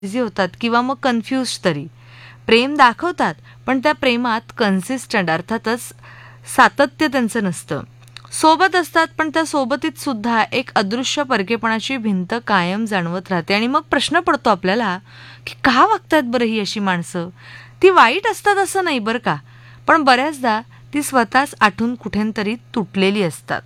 Busy होतात किंवा मग कन्फ्यूज तरी. प्रेम दाखवतात पण त्या प्रेमात कन्सिस्टंट अर्थातच सातत्य त्यांचं नसतं. सोबत असतात पण त्या सोबतीत सुद्धा एक अदृश्य परकेपणाची भिंत कायम जाणवत राहते. आणि मग प्रश्न पडतो आपल्याला की का वागतायत बरं ही अशी माणसं. ती वाईट असतात असं नाही बरं का, पण बऱ्याचदा ती स्वतःच आठून कुठेतरी तुटलेली असतात.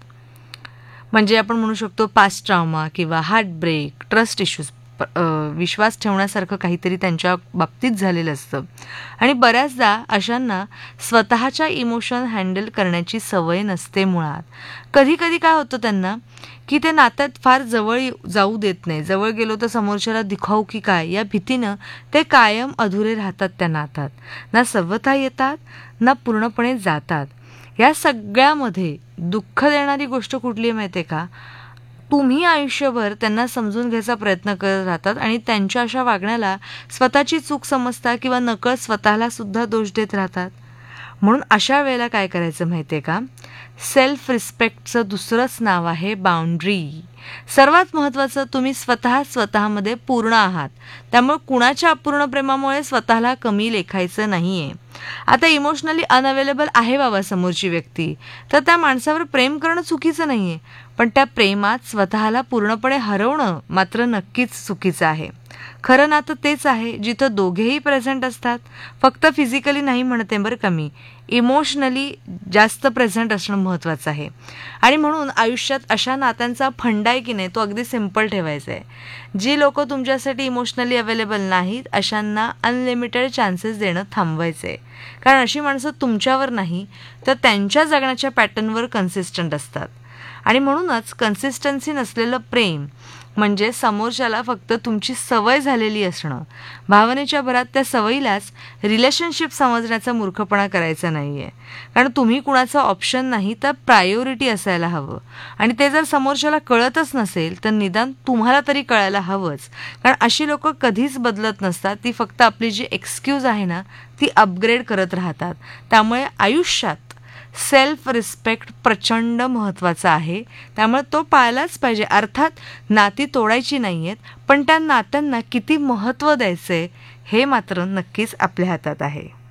म्हणजे आपण म्हणू शकतो पास्ट ट्रॉमा किंवा हार्ट ब्रेक, ट्रस्ट इश्यूज, विश्वास ठेवण्यासारखं काहीतरी त्यांच्या बाबतीत झालेलं असतं. आणि बऱ्याचदा अशांना स्वतःच्या इमोशन हँडल करण्याची सवय नसते मुळात. कधी कधी काय होतं त्यांना की ते नात्यात फार जवळ जाऊ देत नाही. जवळ गेलो तर समोरच्याला दिखाऊ की काय या भीतीनं ते कायम अधुरे राहतात त्या नातात. ना सवता येतात ना पूर्णपणे जातात. या सगळ्यामध्ये दुःख देणारी गोष्ट कुठली आहे माहिती आहे का, तुम्ही आयुष्यभर त्यांना समजून घ्यायचा प्रयत्न करत राहतात आणि त्यांच्या अशा वागण्याला स्वतःची चूक समजता किंवा नकळत स्वतःला सुद्धा दोष देत राहतात. म्हणून अशा वेळेला काय करायचं माहिती आहे का, सेल्फ रिस्पेक्टचं दुसरंच नाव आहे बाउंड्री. सर्वात महत्त्वाचं, तुम्ही स्वतःमध्ये पूर्ण आहात. त्यामुळे कुणाच्या अपूर्ण प्रेमामुळे स्वतःला कमी लेखायचं नाही आहे. आता इमोशनली अनअवेलेबल आहे बाबा समोरची व्यक्ती, तर त्या माणसावर प्रेम करणं चुकीचं नाही आहे, पण त्या प्रेमात स्वतःला पूर्णपणे हरवणं मात्र नक्कीच चुकीचं आहे. खरं नातं तेच आहे जिथं दोघेही प्रेझेंट असतात. फक्त फिजिकली नाही म्हणते बरं का मी, इमोशनली जास्त प्रेझेंट असणं महत्त्वाचं आहे. आणि म्हणून आयुष्यात अशा नात्यांचा फंडा आहे की नाही तो अगदी सिम्पल ठेवायचा आहे. जी लोक तुमच्यासाठी इमोशनली अवेलेबल नाहीत अशांना अनलिमिटेड चान्सेस देणं थांबवायचं आहे. कारण अशी माणसं तुमच्यावर नाही तर त्यांच्या जगण्याच्या पॅटर्नवर कन्सिस्टंट असतात. आणि म्हणूनच कन्सिस्टन्सी नसलेलं प्रेम म्हणजे समोरच्याला फक्त तुमची सवय झालेली असणं. भावनेच्या भरात त्या सवयीलाच रिलेशनशिप समजण्याचा मूर्खपणा करायचा नाही आहे. कारण तुम्ही कुणाचं ऑप्शन नाही तर प्रायोरिटी असायला हवं. आणि ते जर समोरच्याला कळतच नसेल तर निदान तुम्हाला तरी कळायला हवंच. कारण अशी लोकं कधीच बदलत नसतात. ती फक्त आपली जी एक्सक्यूज आहे ना ती अपग्रेड करत राहतात. त्यामुळे आयुष्यात सेल्फ रिस्पेक्ट प्रचंड महत्त्वाचा आहे. त्यामुळे तो पाळलाच पाहिजे. अर्थात नाती तोडायची नाही आहेत, पण त्या नात्यांना किती महत्त्व द्यायचं आहे हे मात्र नक्कीच आपल्या हातात आहे.